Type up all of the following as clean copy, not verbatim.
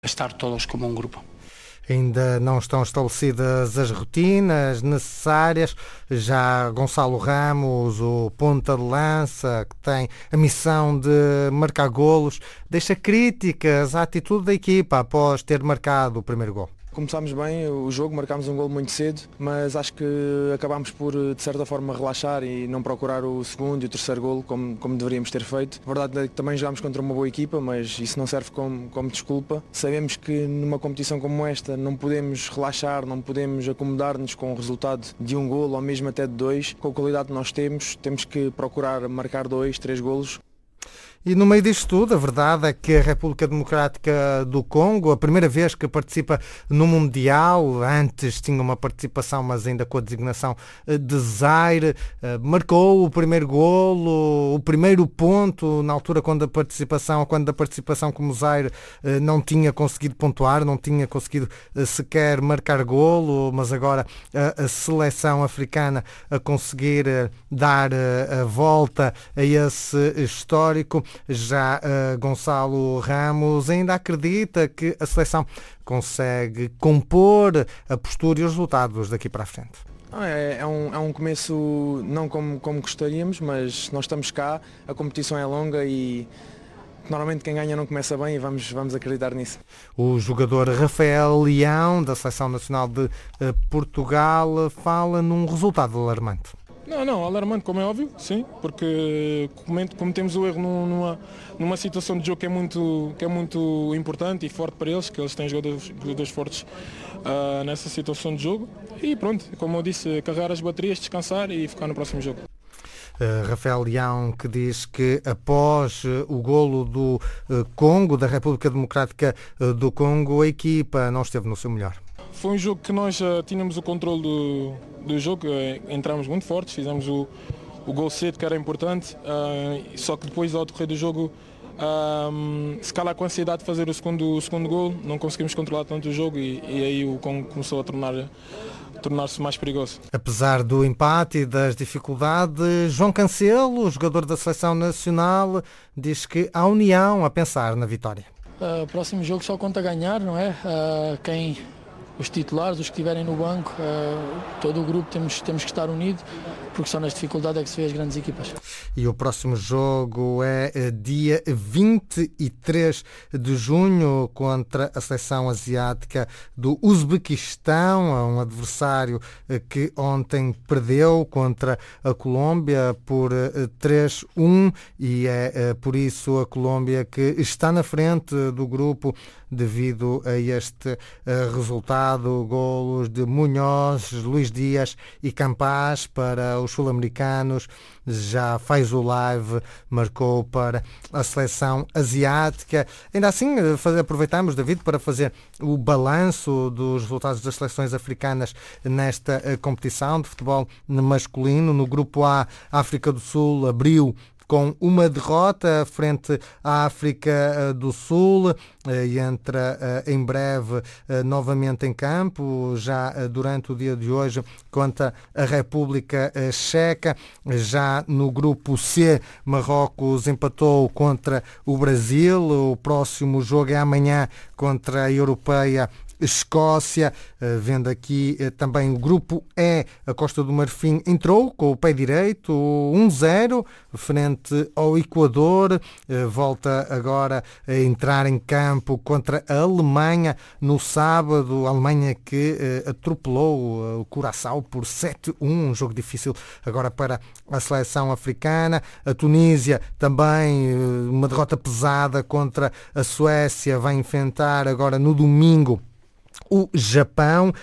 estar todos como un grupo. Ainda não estão estabelecidas as rotinas necessárias. Já Gonçalo Ramos, o ponta de lança, que tem a missão de marcar golos, deixa críticas à atitude da equipa após ter marcado o primeiro gol. Começámos bem o jogo, marcámos um gol muito cedo, mas acho que acabámos por, de certa forma, relaxar e não procurar o segundo e o terceiro golo como deveríamos ter feito. A verdade é que também jogámos contra uma boa equipa, mas isso não serve como desculpa. Sabemos que numa competição como esta não podemos relaxar, não podemos acomodar-nos com o resultado de um golo ou mesmo até de dois. Com a qualidade que nós temos que procurar marcar 2, 3 golos. E no meio disto tudo, a verdade é que a República Democrática do Congo, a primeira vez que participa no Mundial, antes tinha uma participação, mas ainda com a designação de Zaire, marcou o primeiro golo, o primeiro ponto, na altura quando a participação como Zaire não tinha conseguido pontuar, não tinha conseguido sequer marcar golo, mas agora a seleção africana a conseguir dar a volta a esse histórico. Já Gonçalo Ramos ainda acredita que a seleção consegue compor a postura e os resultados daqui para a frente. É um começo não como gostaríamos, mas nós estamos cá, a competição é longa e normalmente quem ganha não começa bem e vamos acreditar nisso. O jogador Rafael Leão, da Seleção Nacional de Portugal, fala num resultado alarmante. Não, alarmante, como é óbvio, sim, porque cometemos o erro numa situação de jogo que é muito importante e forte para eles, que eles têm jogadores fortes nessa situação de jogo. E pronto, como eu disse, carregar as baterias, descansar e ficar no próximo jogo. Rafael Leão, que diz que após o golo do Congo, da República Democrática do Congo, a equipa não esteve no seu melhor. Foi um jogo que nós tínhamos o controle do jogo, entramos muito fortes, fizemos o gol cedo, que era importante, só que depois ao decorrer do jogo, se calhar com a ansiedade de fazer o segundo gol, não conseguimos controlar tanto o jogo e aí o Congo começou a tornar-se mais perigoso. Apesar do empate e das dificuldades, João Cancelo, o jogador da Seleção Nacional, diz que há união a pensar na vitória. Próximo jogo só conta ganhar, não é? Os titulares, os que estiverem no banco, todo o grupo temos que estar unido, porque só nas dificuldades é que se vê as grandes equipas. E o próximo jogo é dia 23 de junho contra a seleção asiática do Uzbequistão, um adversário que ontem perdeu contra a Colômbia por 3-1 e é por isso a Colômbia que está na frente do grupo devido a este resultado. Golos de Munhoz, Luís Dias e Campaz para os sul-americanos. Já faz o live, marcou para a seleção asiática. Ainda assim, aproveitamos, David, para fazer o balanço dos resultados das seleções africanas nesta competição de futebol masculino. No grupo A, a África do Sul abriu com uma derrota frente à África do Sul e entra em breve novamente em campo, já durante o dia de hoje, contra a República Checa. Já no grupo C, Marrocos empatou contra o Brasil. O próximo jogo é amanhã contra a Europeia Escócia. Vendo aqui também o grupo E, a Costa do Marfim entrou com o pé direito, 1-0 frente ao Equador. Volta agora a entrar em campo contra a Alemanha no sábado. A Alemanha que atropelou o Curaçao por 7-1, um jogo difícil agora para a seleção africana. A Tunísia também uma derrota pesada contra a Suécia, vai enfrentar agora no domingo o Japão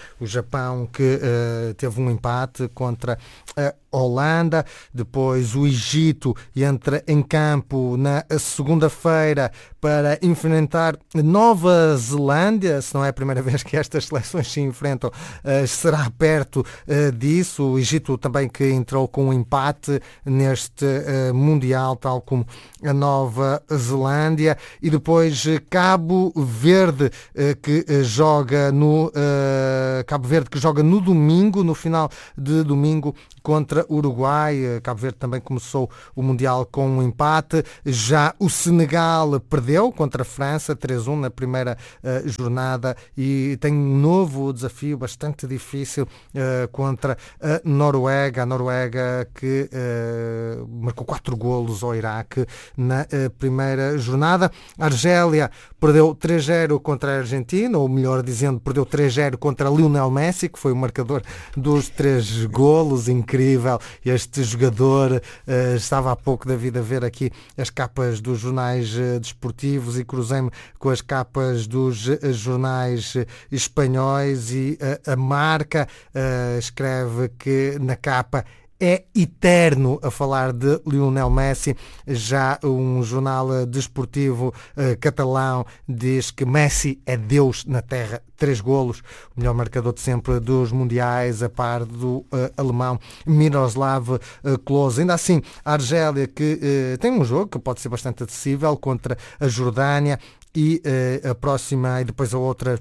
que teve um empate contra a Holanda. Depois o Egito entra em campo na segunda-feira para enfrentar Nova Zelândia. Se não é a primeira vez que estas seleções se enfrentam, será perto disso. O Egito também que entrou com um empate neste Mundial, tal como a Nova Zelândia. E depois Cabo Verde que joga no domingo, no final de domingo, contra contra o Uruguai. Cabo Verde também começou o Mundial com um empate. Já o Senegal perdeu contra a França 3-1 na primeira jornada e tem um novo desafio bastante difícil contra a Noruega. A Noruega que marcou 4 golos ao Iraque na primeira jornada. A Argélia perdeu 3-0 contra a Argentina, ou melhor dizendo, perdeu 3-0 contra Lionel Messi, que foi o marcador dos 3 golos. Incrível este jogador. Estava há pouco, David, a ver aqui as capas dos jornais desportivos e cruzei-me com as capas dos jornais espanhóis e a Marca escreve que na capa é eterno a falar de Lionel Messi. Já um jornal desportivo catalão diz que Messi é Deus na terra. 3 golos, o melhor marcador de sempre dos mundiais, a par do alemão Miroslav Klose. Ainda assim, a Argélia que tem um jogo que pode ser bastante acessível contra a Jordânia e a próxima e depois a outra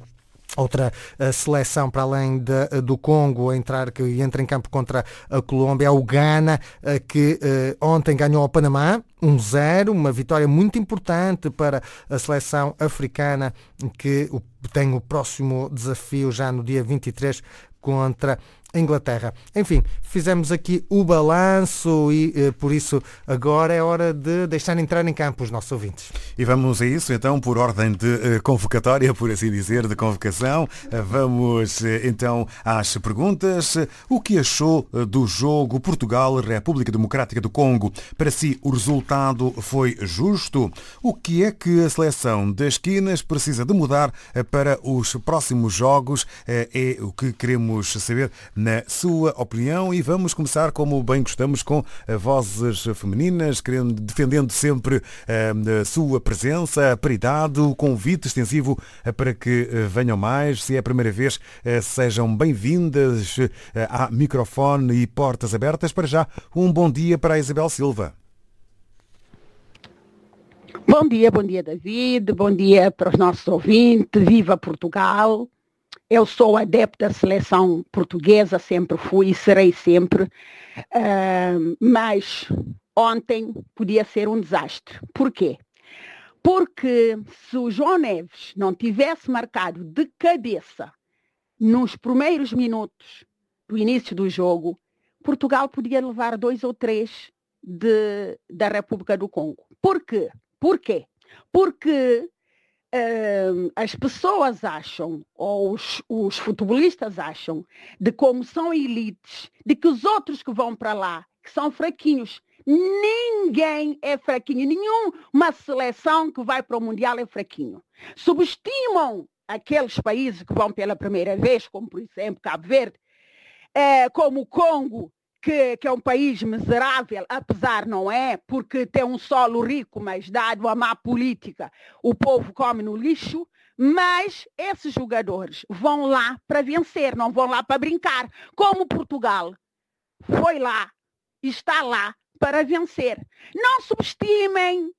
seleção para além do Congo que entra em campo contra a Colômbia é o Ghana, que ontem ganhou ao Panamá 1-0, uma vitória muito importante para a seleção africana, que tem o próximo desafio já no dia 23 contra a Inglaterra. Enfim, fizemos aqui o balanço e por isso agora é hora de deixar entrar em campo os nossos ouvintes. E vamos a isso então por ordem de convocatória, por assim dizer, de convocação. Vamos então às perguntas. O que achou do jogo Portugal-República Democrática do Congo? Para si o resultado foi justo? O que é que a seleção das esquinas precisa de mudar para os próximos jogos? É o que queremos saber na sua opinião, e vamos começar, como bem gostamos, com vozes femininas, defendendo sempre a sua presença, a paridade, o convite extensivo para que venham mais. Se é a primeira vez, sejam bem-vindas a microfone e portas abertas. Para já, um bom dia para a Isabel Silva. Bom dia David, bom dia para os nossos ouvintes, viva Portugal. Eu sou adepta da seleção portuguesa, sempre fui e serei sempre, mas ontem podia ser um desastre. Por quê? Porque se o João Neves não tivesse marcado de cabeça nos primeiros minutos do início do jogo, Portugal podia levar 2 ou 3 da República do Congo. Por quê? Porque as pessoas acham, ou os futebolistas acham, de como são elites, de que os outros que vão para lá, que são fraquinhos. Ninguém é fraquinho, nenhuma seleção que vai para o Mundial é fraquinho. Subestimam aqueles países que vão pela primeira vez, como por exemplo Cabo Verde, como o Congo, que é um país miserável, apesar não é, porque tem um solo rico, mas dado a má política, o povo come no lixo. Mas esses jogadores vão lá para vencer, não vão lá para brincar. Como Portugal foi lá, está lá para vencer. Não subestimem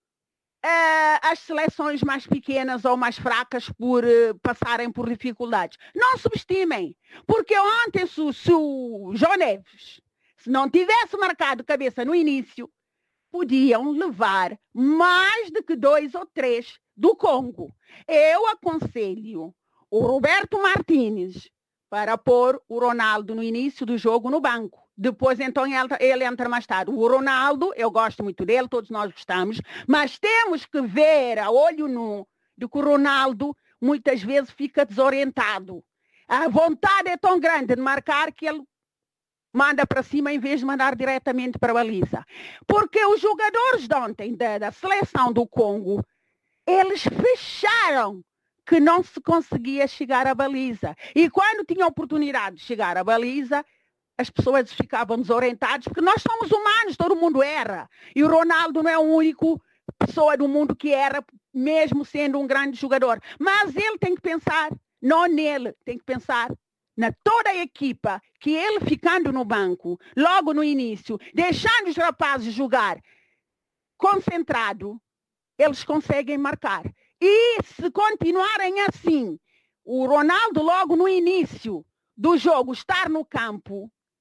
as seleções mais pequenas ou mais fracas por passarem por dificuldades. Não subestimem, porque ontem se o João Neves, se não tivesse marcado cabeça no início, podiam levar mais do que 2 ou 3 do Congo. Eu aconselho o Roberto Martínez para pôr o Ronaldo no início do jogo no banco. Depois, então, ele entra mais tarde. O Ronaldo, eu gosto muito dele, todos nós gostamos, mas temos que ver a olho nu de que o Ronaldo muitas vezes fica desorientado. A vontade é tão grande de marcar que ele manda para cima em vez de mandar diretamente para a baliza. Porque os jogadores de ontem da seleção do Congo, eles fecharam que não se conseguia chegar à baliza. E quando tinha a oportunidade de chegar à baliza, as pessoas ficavam desorientadas, porque nós somos humanos, todo mundo erra. E o Ronaldo não é a única pessoa do mundo que erra, mesmo sendo um grande jogador. Mas ele tem que pensar, não nele, tem que pensar na toda a equipa, que ele ficando no banco, logo no início, deixando os rapazes jogar concentrado, eles conseguem marcar. E se continuarem assim, o Ronaldo logo no início do jogo estar no campo,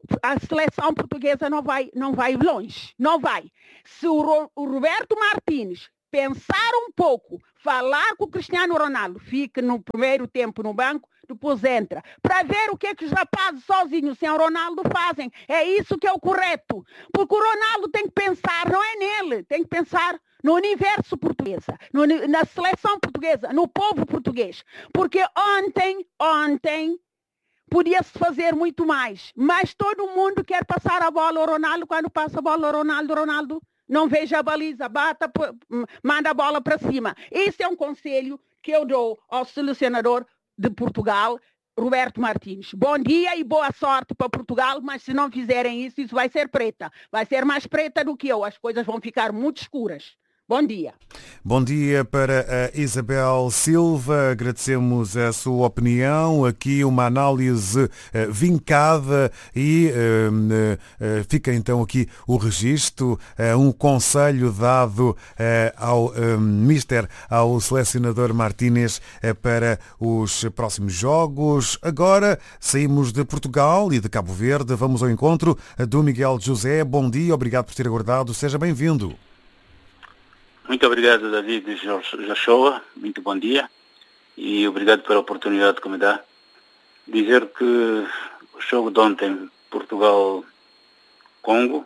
a seleção portuguesa não vai longe. Não vai. Se o Roberto Martínez pensar um pouco, falar com o Cristiano Ronaldo, fica no primeiro tempo no banco, depois entra, para ver o que é que os rapazes sozinhos, sem o Ronaldo, fazem. É isso que é o correto. Porque o Ronaldo tem que pensar, não é nele, tem que pensar no universo português, na seleção portuguesa, no povo português. Porque ontem, podia-se fazer muito mais, mas todo mundo quer passar a bola ao Ronaldo. Quando passa a bola ao Ronaldo não veja a baliza, manda a bola para cima. Esse é um conselho que eu dou ao selecionador de Portugal, Roberto Martínez. Bom dia e boa sorte para Portugal, mas se não fizerem isso, isso vai ser preta. Vai ser mais preta do que eu. As coisas vão ficar muito escuras. Bom dia. Bom dia para a Isabel Silva, agradecemos a sua opinião, aqui uma análise vincada e fica então aqui o registro, um conselho dado ao ao selecionador Martínez para os próximos jogos. Agora saímos de Portugal e de Cabo Verde, vamos ao encontro do Miguel José. Bom dia, obrigado por ter aguardado, seja bem-vindo. Muito obrigado, David Joshua. Muito bom dia e obrigado pela oportunidade que me dá. Dizer que o jogo de ontem, Portugal-Congo,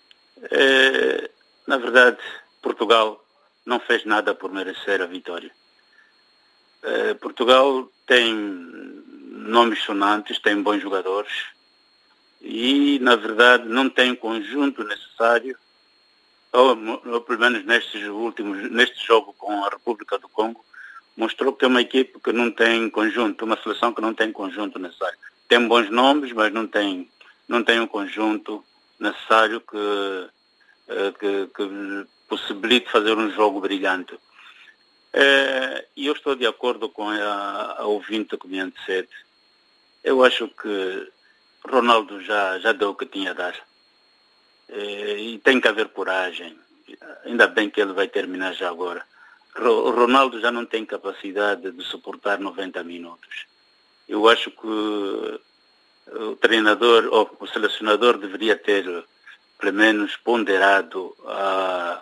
na verdade, Portugal não fez nada por merecer a vitória. Portugal tem nomes sonantes, tem bons jogadores e, na verdade, não tem o conjunto necessário, ou pelo menos neste jogo com a República do Congo, mostrou que é uma equipe que não tem conjunto, uma seleção que não tem conjunto necessário. Tem bons nomes, mas não tem um conjunto necessário que possibilite fazer um jogo brilhante. E eu estou de acordo com a ouvinte que me antecede. Eu acho que Ronaldo já deu o que tinha a dar. E tem que haver coragem. Ainda bem que ele vai terminar já agora. O Ronaldo já não tem capacidade de suportar 90 minutos. Eu acho que o treinador ou o selecionador deveria ter pelo menos ponderado a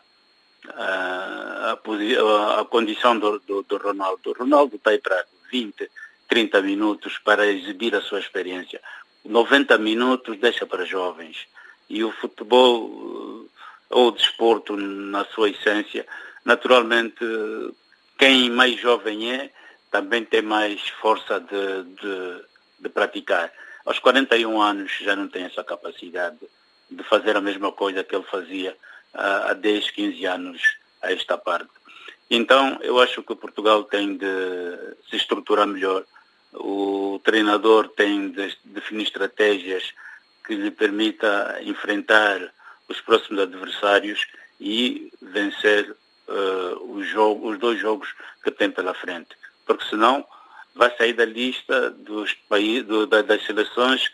condição do Ronaldo. O Ronaldo está aí para 20, 30 minutos para exibir a sua experiência. 90 minutos deixa para jovens. E o futebol, ou o desporto na sua essência, naturalmente, quem mais jovem também tem mais força de praticar. Aos 41 anos já não tem essa capacidade de fazer a mesma coisa que ele fazia há 10, 15 anos a esta parte. Então, eu acho que Portugal tem de se estruturar melhor. O treinador tem de definir estratégias que lhe permita enfrentar os próximos adversários e vencer os 2 jogos que tem pela frente. Porque senão vai sair da lista dos países, das seleções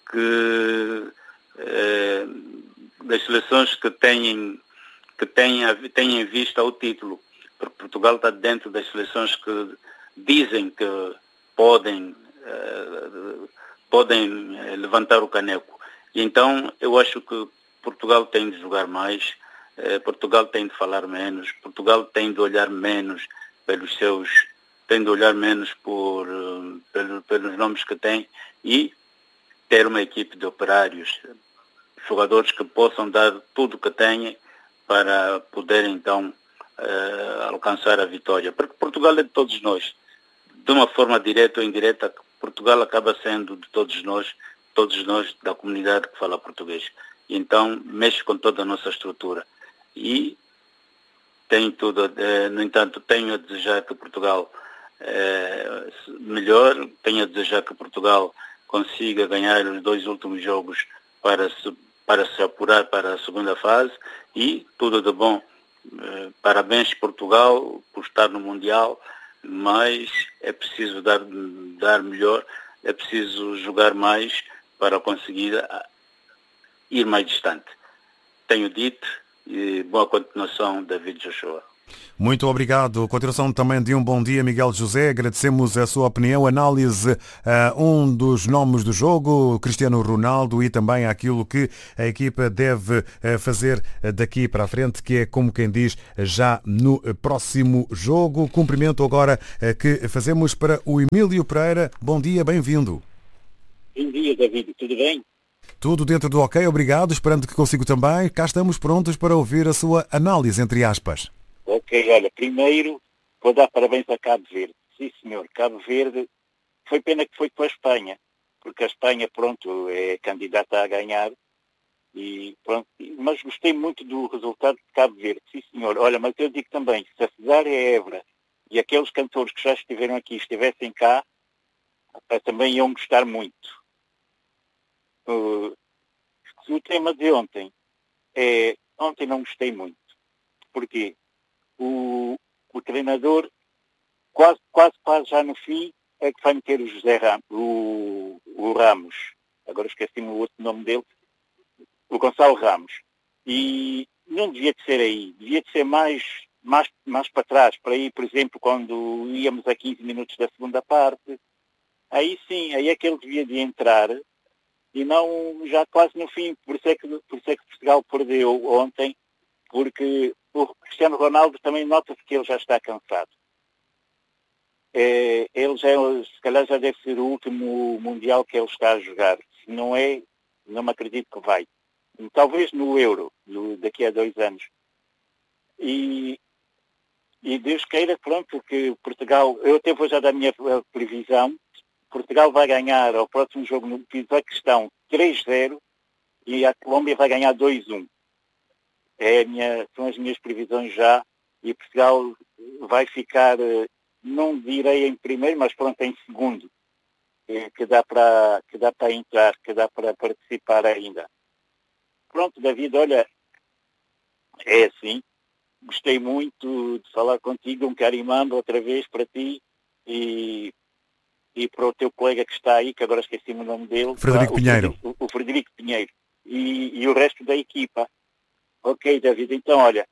que têm em vista o título. Porque Portugal está dentro das seleções que dizem que podem levantar o caneco. E então eu acho que Portugal tem de jogar mais, Portugal tem de falar menos, Portugal tem de olhar menos tem de olhar menos pelos nomes que tem e ter uma equipe de operários, jogadores que possam dar tudo o que têm para poder então alcançar a vitória. Porque Portugal é de todos nós. De uma forma direta ou indireta, Portugal acaba sendo de todos nós da comunidade que fala português. Então, mexe com toda a nossa estrutura. E no entanto, tenho a desejar que Portugal melhore, tenho a desejar que Portugal consiga ganhar os 2 últimos jogos para se apurar para a segunda fase e tudo de bom. Parabéns Portugal por estar no Mundial, mas é preciso dar melhor, é preciso jogar mais para conseguir ir mais distante. Tenho dito e boa continuação, David Joshua. Muito obrigado. Continuação também de um bom dia, Miguel José. Agradecemos a sua opinião, análise a um dos nomes do jogo, Cristiano Ronaldo, e também aquilo que a equipa deve fazer daqui para a frente, que é, como quem diz, já no próximo jogo. Cumprimento agora que fazemos para o Emílio Pereira. Bom dia, bem-vindo. Bom dia, David. Tudo bem? Tudo dentro do ok, obrigado. Esperando que consigo também. Cá estamos prontos para ouvir a sua análise, entre aspas. Ok, olha, primeiro vou dar parabéns a Cabo Verde. Sim, senhor, Cabo Verde, foi pena que foi com a Espanha, porque a Espanha, pronto, é candidata a ganhar, e pronto, mas gostei muito do resultado de Cabo Verde. Sim, senhor, olha, mas eu digo também, se a Cesária Évora e aqueles cantores que já estiveram aqui estivessem cá, também iam gostar muito. O tema de ontem ontem não gostei muito. Porquê? O treinador quase já no fim é que vai meter o José Ramos, o Ramos, agora esqueci-me o outro nome dele, o Gonçalo Ramos, e não devia de ser aí, devia de ser mais para trás, para ir, por exemplo, quando íamos a 15 minutos da segunda parte, aí sim, aí é que ele devia de entrar, e não já quase no fim. Por isso é que Portugal perdeu ontem, porque o Cristiano Ronaldo também nota-se que ele já está cansado. Ele se calhar já deve ser o último Mundial que ele está a jogar. Se não é, não me acredito que vai. Talvez no Euro, daqui a 2 anos. E Deus queira, pronto, que Portugal, eu até vou já dar a minha previsão, Portugal vai ganhar ao próximo jogo no Uzbequistão 3-0 e a Colômbia vai ganhar 2-1. São as minhas previsões já, e Portugal vai ficar, não direi em primeiro, mas pronto, em segundo, que dá para entrar, que dá para participar ainda. Pronto, David, olha, é assim, gostei muito de falar contigo, um carimando outra vez para ti e para o teu colega que está aí, que agora esqueci-me o nome dele. Frederico Pinheiro. O Frederico Pinheiro e o resto da equipa. Ok, David, então olha,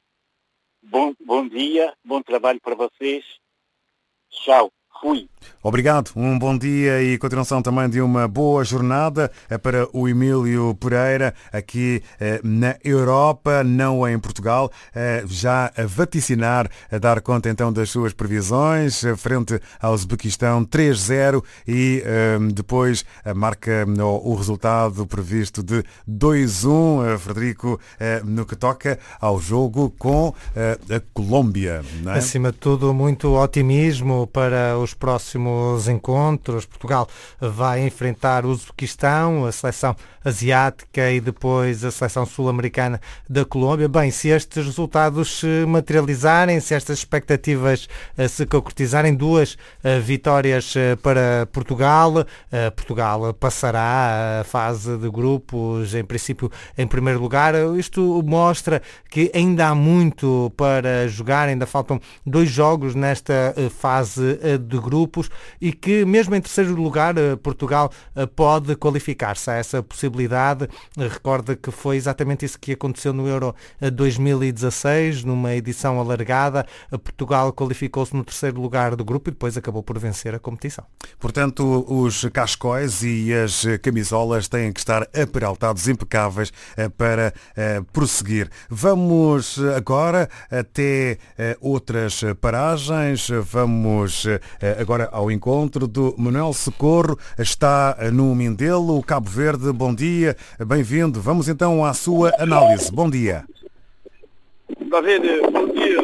bom dia, bom trabalho para vocês. Tchau, fui. Obrigado, um bom dia e continuação também de uma boa jornada para o Emílio Pereira aqui na Europa, não em Portugal, já a vaticinar, a dar conta então das suas previsões frente ao Uzbequistão 3-0 e depois marca o resultado previsto de 2-1, Frederico, no que toca ao jogo com a Colômbia. Não é? Acima de tudo, muito otimismo para os próximos encontros. Portugal vai enfrentar o Uzbequistão, a seleção asiática e depois a seleção sul-americana da Colômbia. Bem, se estes resultados se materializarem, se estas expectativas se concretizarem, 2 vitórias para Portugal, Portugal passará a fase de grupos, em princípio, em primeiro lugar. Isto mostra que ainda há muito para jogar, ainda faltam 2 jogos nesta fase de grupos e que mesmo em terceiro lugar Portugal pode qualificar-se a essa possibilidade. Recorda que foi exatamente isso que aconteceu no Euro 2016, numa edição alargada. Portugal qualificou-se no terceiro lugar do grupo e depois acabou por vencer a competição. Portanto, os cascóis e as camisolas têm que estar aperaltados, impecáveis para prosseguir. Vamos agora até outras paragens. Vamos agora ao encontro do Manuel Socorro, está no Mindelo, o Cabo Verde. Bom dia, bem-vindo. Vamos então à sua análise. Bom dia. David, bom dia.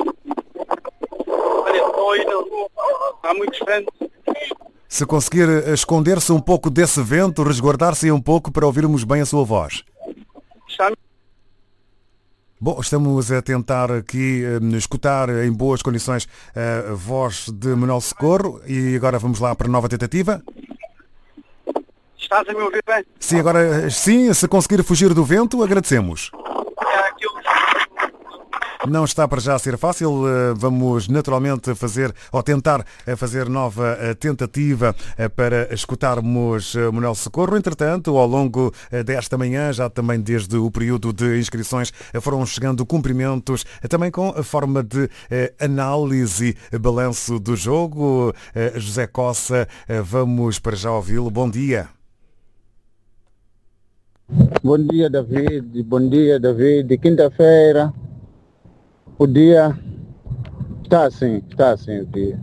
Olha, estou aí na rua, há muitos ventos. Se conseguir esconder-se um pouco desse vento, resguardar-se um pouco para ouvirmos bem a sua voz. Bom, estamos a tentar aqui escutar em boas condições a voz de Manuel Socorro e agora vamos lá para a nova tentativa. Estás a me ouvir bem? Sim, agora sim, se conseguir fugir do vento, agradecemos. Não está para já a ser fácil. Vamos naturalmente fazer, ou tentar fazer nova tentativa para escutarmos Manuel Socorro. Entretanto, ao longo desta manhã, já também desde o período de inscrições, foram chegando cumprimentos, também com a forma de análise, balanço do jogo. José Coça, vamos para já ouvi-lo. Bom dia. Bom dia, David. Bom dia, David. Quinta-feira, o dia está assim o dia.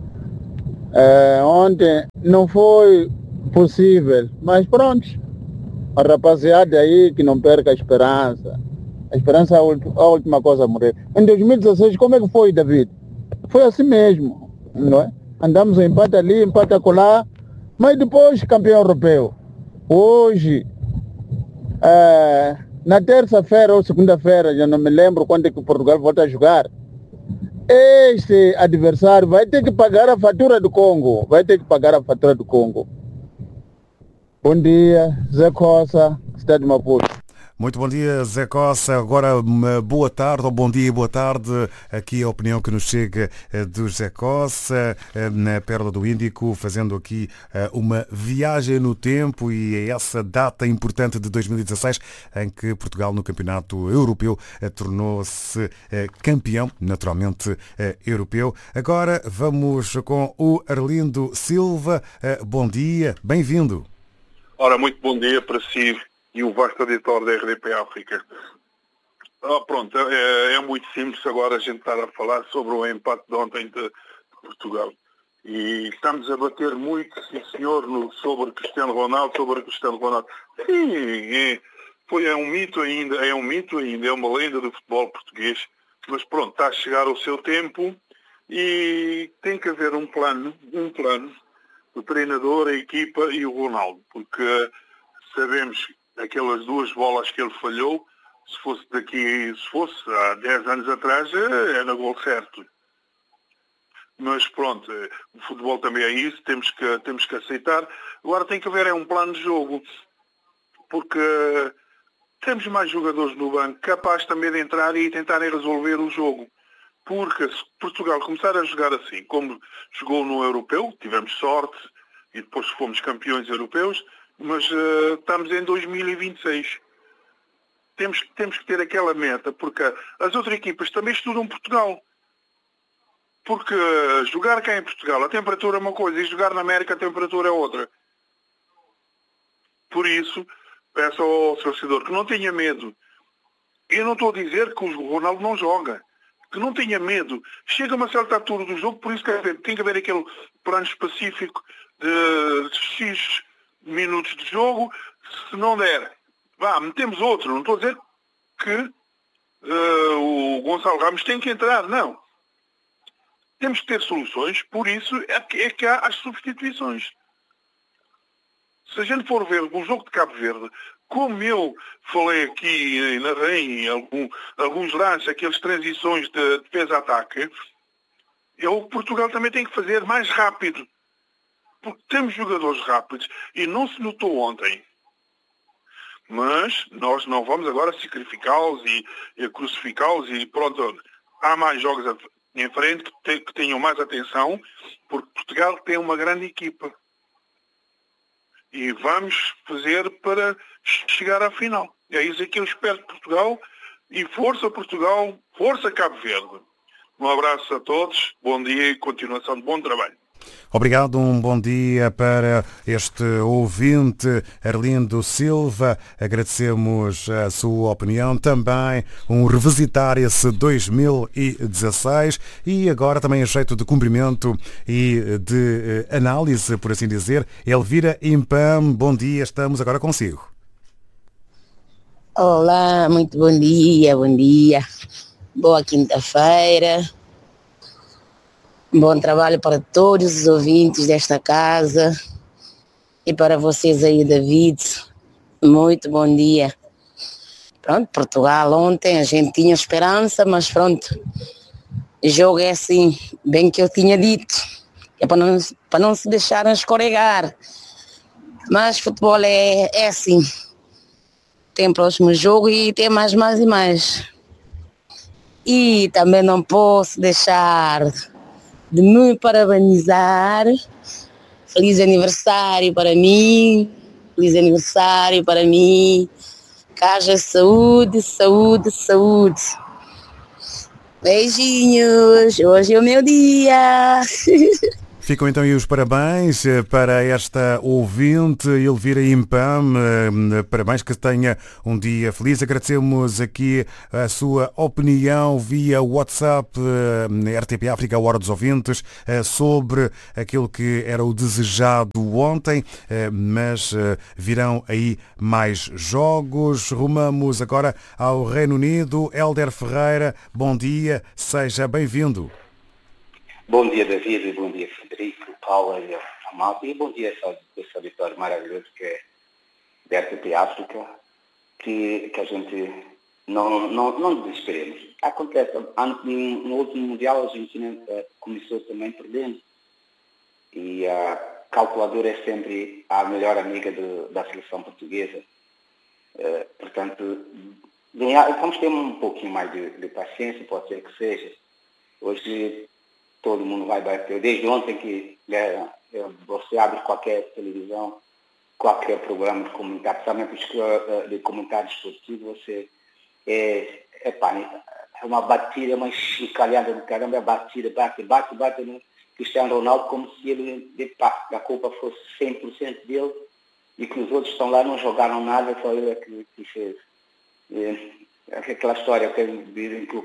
Ontem não foi possível, mas pronto. A rapaziada aí que não perca a esperança. A esperança é a última coisa a morrer. Em 2016, como é que foi, David? Foi assim mesmo, não é? Andamos em empate ali, empate acolá, mas depois campeão europeu. Hoje, na terça-feira ou segunda-feira, já não me lembro quando é que o Portugal volta a jogar, este adversário vai ter que pagar a fatura do Congo. Bom dia, Zé Coça, cidade de Maputo. Muito bom dia, Zé Coça. Agora, uma boa tarde, ou bom dia e boa tarde. Aqui a opinião que nos chega do Zé Coça, na Pérola do Índico, fazendo aqui uma viagem no tempo, e é essa data importante de 2016 em que Portugal, no Campeonato Europeu, tornou-se campeão, naturalmente, europeu. Agora vamos com o Arlindo Silva. Bom dia, bem-vindo. Ora, muito bom dia para si e o vasto auditório da RDP África. Pronto, é muito simples agora a gente estar a falar sobre o empate de ontem de Portugal. E estamos a bater muito, sim senhor, sobre Cristiano Ronaldo. Sim, é um mito ainda, é uma lenda do futebol português. Mas pronto, está a chegar o seu tempo e tem que haver um plano, o treinador, a equipa e o Ronaldo. Porque sabemos aquelas duas bolas que ele falhou, se fosse há 10 anos atrás, era gol certo. Mas pronto, o futebol também é isso, temos que aceitar. Agora tem que haver um plano de jogo, porque temos mais jogadores no banco capazes também de entrar e tentarem resolver o jogo. Porque se Portugal começar a jogar assim, como jogou no Europeu, tivemos sorte e depois fomos campeões europeus, mas estamos em 2026. Temos que ter aquela meta, porque as outras equipas também estudam Portugal. Porque jogar cá em Portugal a temperatura é uma coisa e jogar na América a temperatura é outra. Por isso, peço ao torcedor que não tenha medo. Eu não estou a dizer que o Ronaldo não joga. Que não tenha medo. Chega a uma certa altura do jogo, por isso tem que haver aquele plano específico de X minutos de jogo. Se não der, metemos outro. Não estou a dizer que o Gonçalo Ramos tem que entrar, não. Temos que ter soluções, por isso é que há as substituições. Se a gente for ver o jogo de Cabo Verde, como eu falei aqui, narrei em alguns lances, aquelas transições de defesa-ataque, o Portugal também tem que fazer mais rápido. Porque temos jogadores rápidos e não se notou ontem. Mas nós não vamos agora sacrificá-los e crucificá-los e pronto. Há mais jogos em frente que tenham mais atenção, porque Portugal tem uma grande equipa. E vamos fazer para chegar à final. É isso que eu espero de Portugal. E força Portugal, força Cabo Verde. Um abraço a todos, bom dia e continuação de bom trabalho. Obrigado, um bom dia para este ouvinte Arlindo Silva. Agradecemos a sua opinião. Também um revisitar esse 2016 e agora também a jeito de cumprimento e de análise, por assim dizer. Elvira Impam, bom dia, estamos agora consigo. Olá, muito bom dia. Boa quinta-feira. Bom trabalho para todos os ouvintes desta casa e para vocês aí, David. Muito bom dia. Pronto, Portugal ontem a gente tinha esperança, mas pronto, o jogo é assim, bem que eu tinha dito, é para não se deixarem escorregar. Mas futebol é assim, tem próximo jogo e tem mais e mais. E também não posso deixar de me parabenizar. Feliz aniversário para mim. Feliz aniversário para mim. Que haja saúde, saúde, saúde. Beijinhos. Hoje é o meu dia. Ficam então aí os parabéns para esta ouvinte Elvira Impam. Parabéns, que tenha um dia feliz. Agradecemos aqui a sua opinião via WhatsApp, RTP África, a Hora dos Ouvintes, sobre aquilo que era o desejado ontem, mas virão aí mais jogos. Rumamos agora ao Reino Unido. Hélder Ferreira, bom dia, seja bem-vindo. Bom dia, David, e bom dia, Frederico, Paula e a malta, e bom dia a esse auditório maravilhoso que é da RTP África, que a gente não desesperemos. Acontece, no último Mundial a Argentina começou também perdendo, e a calculadora é sempre a melhor amiga da seleção portuguesa. Portanto, vamos ter um pouquinho mais de paciência, pode ser que seja. Hoje todo mundo vai bater. Desde ontem que você abre qualquer televisão, qualquer programa de comentário, principalmente de comentário esportivo, você é uma batida, uma chincalhada do caramba, bate no Cristiano Ronaldo como se a culpa fosse 100% dele e que os outros estão lá, não jogaram nada, só ele é que fez. Aquela história que dizem que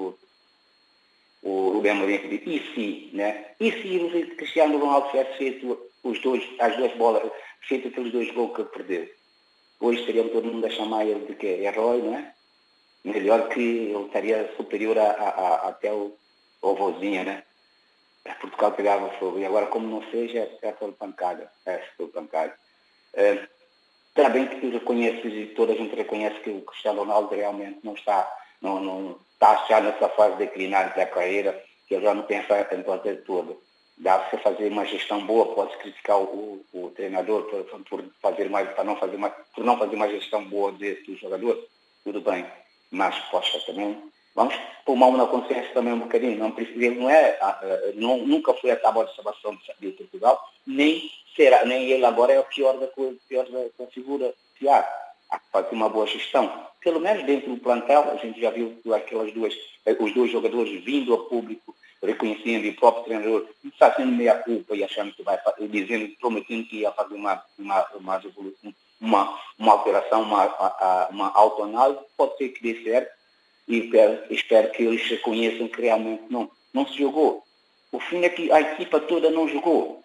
o Rubem Amorim disse, e se, né? E se o Cristiano Ronaldo tivesse feito as duas bolas, feito aqueles 2 gols que perdeu? Hoje estaria todo mundo a chamar ele de que herói, não é? Melhor que ele estaria superior até o vozinho, né? Portugal pegava fogo. E agora, como não seja, é pela pancada. Está bem que tu reconheces e toda a gente reconhece que o Cristiano Ronaldo realmente não está já nessa fase de declinar da carreira, que ele já não tem essa importância toda. Dá-se fazer uma gestão boa, pode-se criticar o treinador por não fazer uma gestão boa do jogador, tudo bem, mas poxa, também vamos pôr mão na consciência também um bocadinho. Nunca foi a tábua de salvação de Portugal, nem ele agora é o pior da figura que há. Para ter uma boa gestão, pelo menos dentro do plantel. A gente já viu os 2 jogadores vindo ao público, reconhecendo, e o próprio treinador está sendo meia culpa e achando que prometendo que ia fazer uma alteração, uma autoanálise. Pode ser que dê certo, e espero que eles reconheçam que realmente não se jogou. O fim é que a equipa toda não jogou.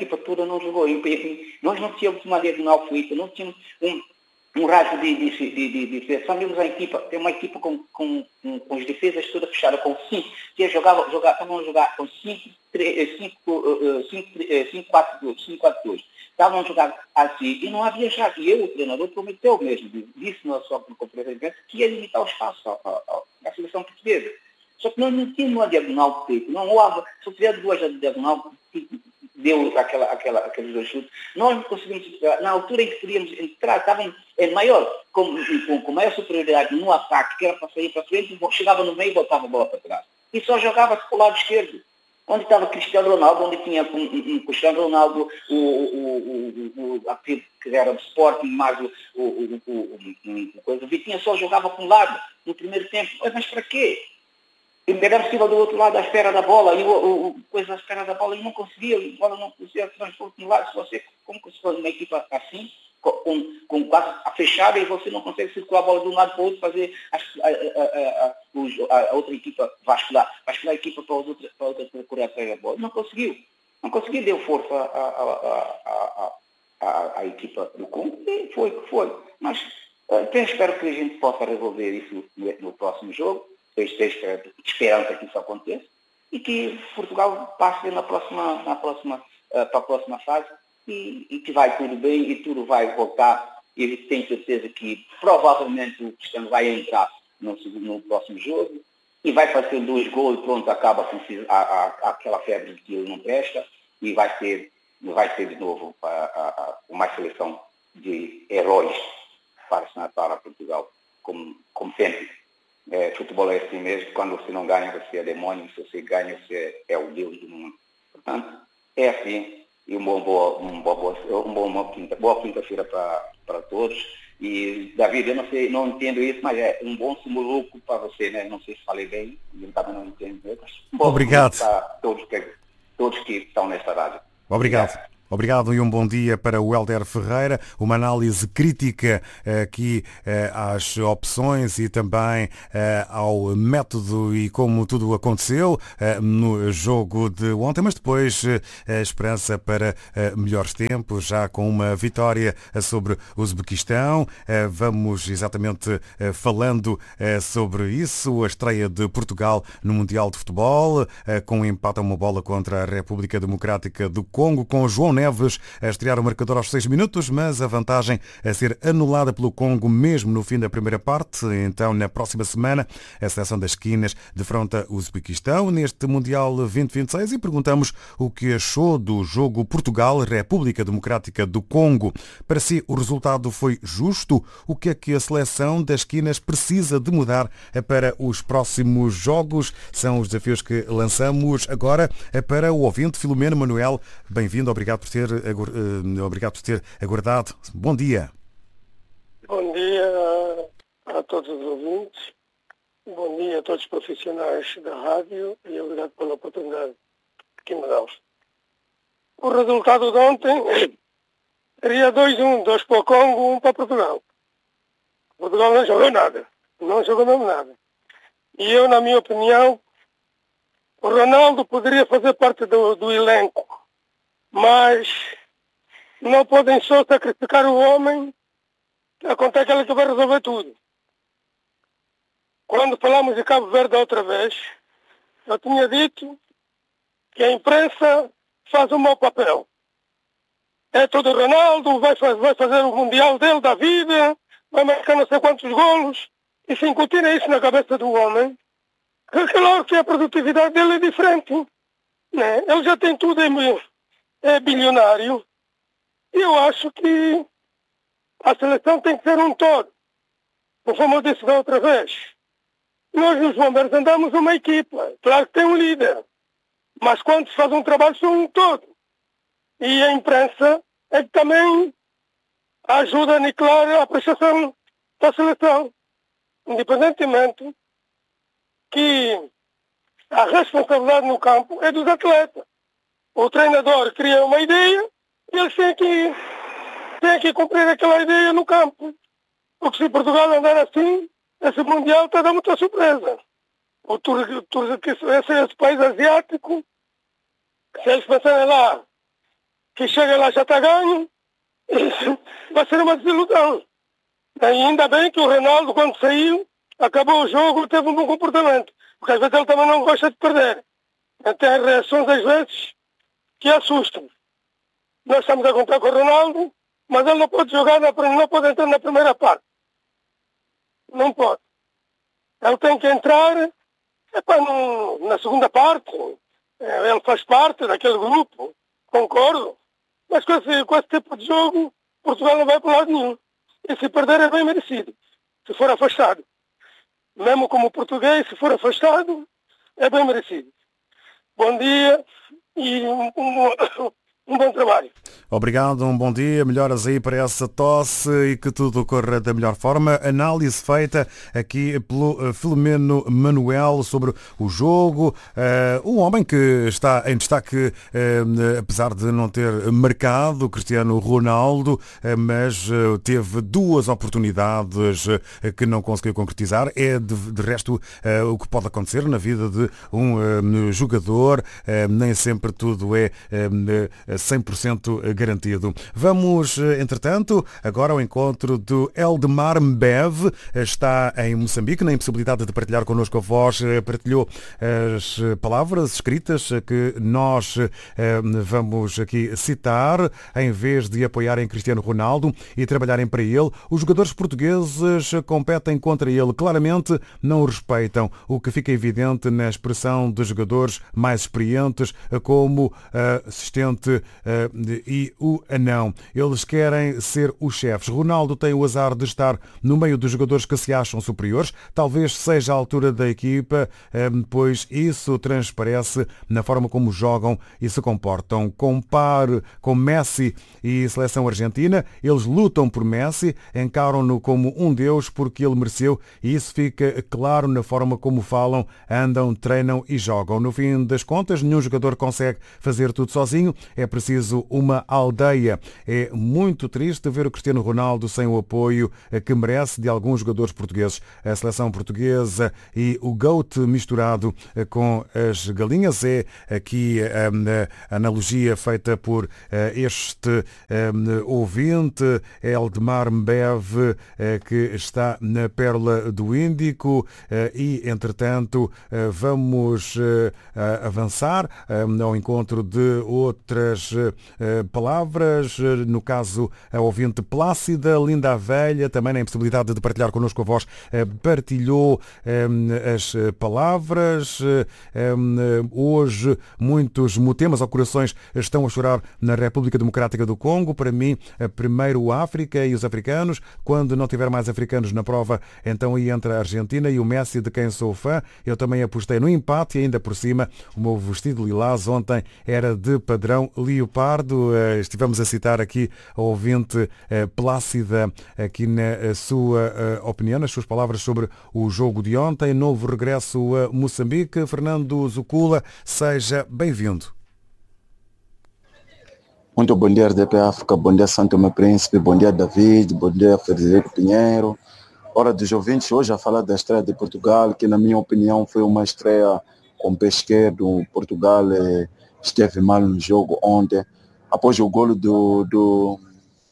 Nós não tínhamos uma diagonal fluida, não tínhamos um rasgo de seleção. Vimos tem uma equipa com as defesas todas fechadas, com 5, que estavam a jogar com 5-4-2. Estavam a jogar assim, e não havia já. E o treinador prometeu mesmo, disse na sua conferência de imprensa, que ia limitar o espaço à seleção portuguesa. Só que nós não tínhamos uma diagonal feita, não houve, se tivesse 2 de diagonal, deu aqueles 2 chutes. Nós não conseguimos entrar. Na altura em que podíamos entrar, estavam maior, com maior superioridade no ataque, que era para sair para frente, chegava no meio e botava a bola para trás. E só jogava-se para o lado esquerdo, onde estava Cristiano Ronaldo, onde tinha Cristiano Ronaldo, aquele que era do Sporting, mais o Vitinha só jogava para um lado no primeiro tempo. Mas para quê? E Medeiros estava do outro lado à espera da bola, e à espera da bola, e não conseguia, a bola não conseguia transportar no lado. Como que se faz uma equipa assim, com quase fechada, e você não consegue circular a bola de um lado para o outro, fazer a outra equipa vascular a equipa para a outra procurar atrás da bola? Não conseguiu, deu força à equipa do Congo, e foi. Mas espero que a gente possa resolver isso no próximo jogo. Esperança que isso aconteça e que Portugal passe para a próxima fase, e que vai tudo bem e tudo vai voltar. E tenho certeza que provavelmente o Cristiano vai entrar no próximo jogo e vai fazer 2 gols e pronto, acaba com aquela febre de que ele não presta, e vai ser de novo uma seleção de heróis para Portugal, como sempre. Futebol é assim mesmo, quando você não ganha, você é demônio, se você ganha, você é o Deus do mundo. Portanto, é assim, e boa quinta-feira para todos. E, David, eu não entendo isso, mas é um bom simboluco para você, né? Não sei se falei bem, eu também não entendo. Obrigado. Para todos que estão nesta rádio. Obrigado. Obrigado e um bom dia para o Hélder Ferreira. Uma análise crítica aqui às opções e também ao método e como tudo aconteceu no jogo de ontem, mas depois a esperança para melhores tempos, já com uma vitória sobre o Uzbequistão. Vamos exatamente falando sobre isso, a estreia de Portugal no Mundial de Futebol, com um empate a uma bola contra a República Democrática do Congo, com João Neves a estrear o marcador aos 6 minutos, mas a vantagem a ser anulada pelo Congo mesmo no fim da primeira parte. Então, na próxima semana, a seleção das esquinas defronta o Uzbequistão neste Mundial 2026 e perguntamos o que achou do jogo Portugal-República Democrática do Congo. Para si, o resultado foi justo? O que é que a seleção das esquinas precisa de mudar para os próximos jogos? São os desafios que lançamos agora para o ouvinte Filomeno Manuel. Bem-vindo, obrigado por ter aguardado. Bom dia. Bom dia a todos os ouvintes. Bom dia a todos os profissionais da rádio e obrigado pela oportunidade que me dão. O resultado de ontem seria 2-1, 2 para o Congo, 1 para Portugal. Portugal não jogou nada. Não jogou mesmo nada. E eu, na minha opinião, o Ronaldo poderia fazer parte do elenco. Mas não podem só sacrificar o homem, acontece que ele que vai resolver tudo. Quando falamos de Cabo Verde outra vez, eu tinha dito que a imprensa faz um mau papel. É tudo Ronaldo, vai fazer o Mundial dele da vida, vai marcar não sei quantos golos, e se incutirem isso na cabeça do homem, claro que a produtividade dele é diferente. Né? Ele já tem tudo é bilionário. E eu acho que a seleção tem que ser um todo. Como eu disse da outra vez, nós nos bombeiros andamos uma equipa. Claro que tem um líder. Mas quando se faz um trabalho, são um todo. E a imprensa é que também ajuda a aniquilar a apreciação da seleção. Independentemente que a responsabilidade no campo é dos atletas. O treinador cria uma ideia e eles têm que cumprir aquela ideia no campo. Porque se Portugal andar assim, esse Mundial está a dar muita surpresa. Esse país asiático, se eles pensarem lá, que chega lá já está ganho, vai ser uma desilusão. E ainda bem que o Ronaldo, quando saiu, acabou o jogo, teve um bom comportamento. Porque às vezes ele também não gosta de perder. Tem reações às vezes que assustam. Nós estamos a contar com o Ronaldo, mas ele não pode jogar, não pode entrar na primeira parte. Não pode. Ele tem que entrar na segunda parte. Ele faz parte daquele grupo, concordo. Mas com esse tipo de jogo, Portugal não vai para lado nenhum. E se perder é bem merecido, se for afastado. Mesmo como português, se for afastado, é bem merecido. Bom dia e um bom trabalho. Obrigado, um bom dia, melhoras aí para essa tosse e que tudo ocorra da melhor forma. Análise feita aqui pelo Filomeno Manuel sobre o jogo. Um homem que está em destaque, apesar de não ter marcado, Cristiano Ronaldo, mas teve duas oportunidades que não conseguiu concretizar. É de resto o que pode acontecer na vida de um jogador. Nem sempre tudo é 100% garantido. Vamos, entretanto, agora ao encontro do Eldemar Mbev. Está em Moçambique, na impossibilidade de partilhar connosco a voz, partilhou as palavras escritas que nós vamos aqui citar, em vez de apoiarem Cristiano Ronaldo e trabalharem para ele. Os jogadores portugueses competem contra ele. Claramente não o respeitam, o que fica evidente na expressão dos jogadores mais experientes, como assistente e o Anão. Eles querem ser os chefes. Ronaldo tem o azar de estar no meio dos jogadores que se acham superiores. Talvez seja a altura da equipa, pois isso transparece na forma como jogam e se comportam. Compare com Messi e seleção argentina. Eles lutam por Messi, encaram-no como um deus porque ele mereceu, e isso fica claro na forma como falam, andam, treinam e jogam. No fim das contas, nenhum jogador consegue fazer tudo sozinho. É preciso uma aldeia. É muito triste ver o Cristiano Ronaldo sem o apoio que merece de alguns jogadores portugueses. A seleção portuguesa e o GOAT misturado com as galinhas é aqui a analogia feita por este ouvinte, Eldemar Mbev, que está na Pérola do Índico, e, entretanto, vamos avançar ao encontro de outras palavras. No caso, a ouvinte Plácida, linda a velha, também na impossibilidade de partilhar connosco a voz, partilhou as palavras. Hoje, muitos motemas ou corações estão a chorar na República Democrática do Congo. Para mim, primeiro a África e os africanos. Quando não tiver mais africanos na prova, então aí entra a Argentina e o Messi, de quem sou fã. Eu também apostei no empate e ainda por cima o meu vestido lilás ontem era de padrão leopardo. Estivemos a citar aqui a ouvinte Plácida aqui na sua opinião, nas suas palavras sobre o jogo de ontem. Novo regresso a Moçambique. Fernando Zucula, seja bem-vindo. Muito bom dia, RDP África, bom dia Santo Tomé Príncipe, bom dia David, bom dia Frederico Pinheiro. Hora dos ouvintes, hoje a falar da estreia de Portugal, que na minha opinião foi uma estreia com pé esquerdo. Portugal esteve mal no jogo ontem. Após o golo do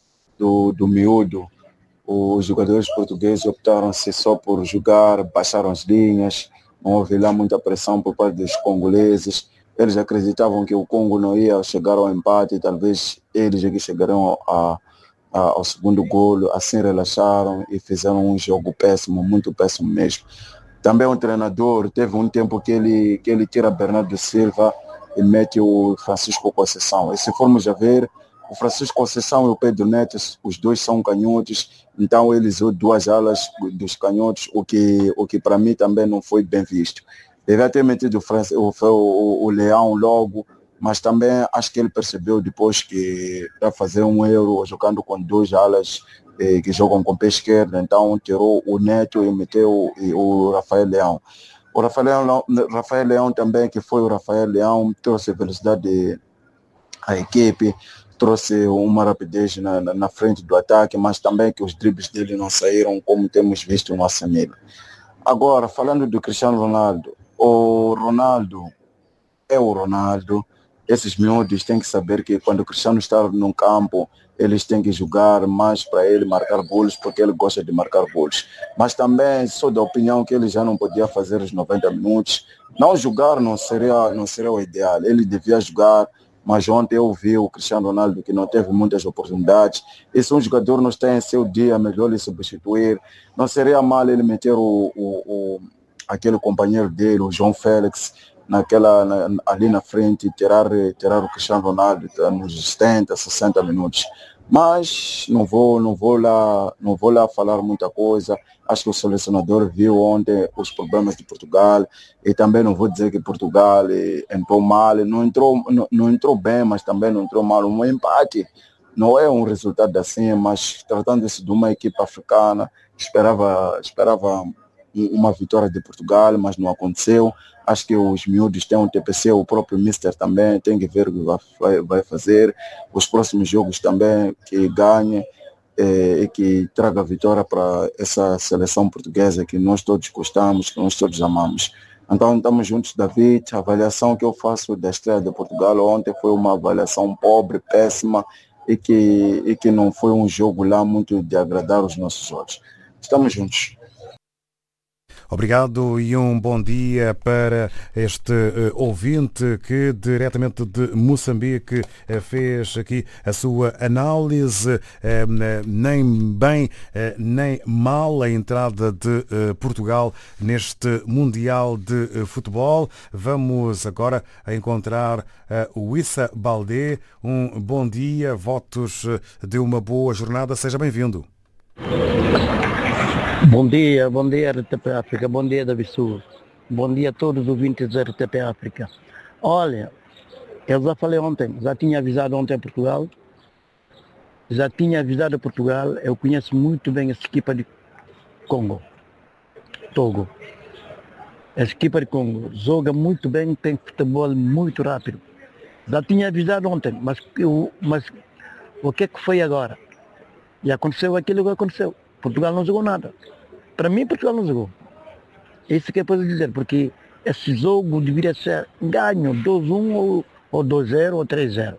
miúdo, os jogadores portugueses optaram-se só por jogar, baixaram as linhas, não houve lá muita pressão por parte dos congoleses. Eles acreditavam que o Congo não ia chegar ao empate, talvez eles que chegarão ao segundo golo, assim relaxaram e fizeram um jogo péssimo, muito péssimo mesmo. Também o treinador teve um tempo que ele tira Bernardo Silva e mete o Francisco Conceição. E se formos a ver, o Francisco Conceição e o Pedro Neto, os dois são canhotos, então eles usam duas alas dos canhotos, o que para mim também não foi bem visto. Devia ter metido o Leão logo, mas também acho que ele percebeu depois que para fazer um Euro jogando com duas alas que jogam com pé esquerdo, então tirou o Neto e meteu o Rafael Leão. O Rafael Leão também, que foi o Rafael Leão, trouxe velocidade à equipe, trouxe uma rapidez na frente do ataque, mas também que os dribles dele não saíram como temos visto no Assamila. Agora, falando do Cristiano Ronaldo, o Ronaldo é o Ronaldo. Esses miúdos têm que saber que quando o Cristiano está no campo, eles têm que jogar mais para ele marcar golos, porque ele gosta de marcar golos. Mas também sou da opinião que ele já não podia fazer os 90 minutos. Não jogar não seria o ideal. Ele devia jogar, mas ontem eu vi o Cristiano Ronaldo que não teve muitas oportunidades. E se um jogador não está em seu dia, melhor ele substituir. Não seria mal ele meter aquele companheiro dele, o João Félix, ali na frente, tirar o Cristiano Ronaldo nos 70, 60 minutos. Mas não vou lá falar muita coisa. Acho que o selecionador viu ontem os problemas de Portugal e também não vou dizer que Portugal entrou mal, não entrou bem, mas também não entrou mal. Um empate não é um resultado assim, mas tratando-se de uma equipe africana, esperava uma vitória de Portugal, mas não aconteceu. Acho que os miúdos têm um TPC, o próprio Mister também tem que ver o que vai fazer. Os próximos jogos também que ganhe e que traga vitória para essa seleção portuguesa que nós todos gostamos, que nós todos amamos. Então estamos juntos, David. A avaliação que eu faço da estreia de Portugal ontem foi uma avaliação pobre, péssima e que não foi um jogo lá muito de agradar os nossos olhos. Estamos juntos. Obrigado e um bom dia para este ouvinte que diretamente de Moçambique fez aqui a sua análise, nem bem nem mal a entrada de Portugal neste Mundial de Futebol. Vamos agora encontrar o Issa Baldé. Um bom dia, votos de uma boa jornada, seja bem-vindo. Bom dia RTP África, bom dia David Sul, bom dia a todos os ouvintes da RTP África. Olha, eu já falei ontem, já tinha avisado ontem a Portugal, eu conheço muito bem essa equipa de Congo, Togo. Essa equipa de Congo joga muito bem, tem futebol muito rápido. Já tinha avisado ontem, mas o que é que foi agora? E aconteceu aquilo que aconteceu. Portugal não jogou nada. Para mim, Portugal não jogou. Isso que eu posso dizer, porque esse jogo deveria ser ganho 2-1 ou 2-0 ou 3-0.